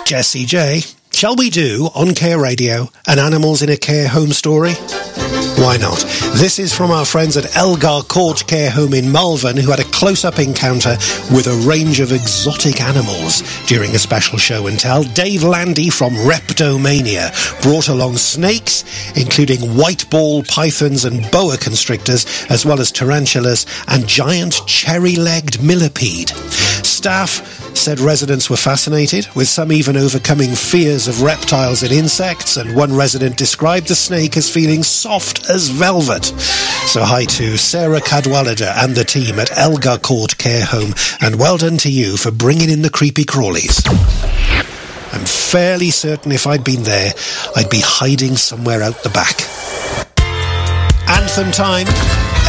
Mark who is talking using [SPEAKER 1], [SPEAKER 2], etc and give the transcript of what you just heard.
[SPEAKER 1] Jessie J. Shall we do, on Care Radio, an Animals in a Care Home story? Why not? This is from our friends at Elgar Court Care Home in Malvern, who had a close-up encounter with a range of exotic animals during a special show and tell. Dave Landy from Reptomania brought along snakes, including white ball pythons and boa constrictors, as well as tarantulas and giant cherry-legged millipede. Staff said residents were fascinated, with some even overcoming fears of reptiles and insects, and one resident described the snake as feeling soft as velvet. So hi to Sarah Cadwallader and the team at Elgar Court Care Home, and well done to you for bringing in the creepy crawlies. I'm fairly certain if I'd been there, I'd be hiding somewhere out the back. Anthem time.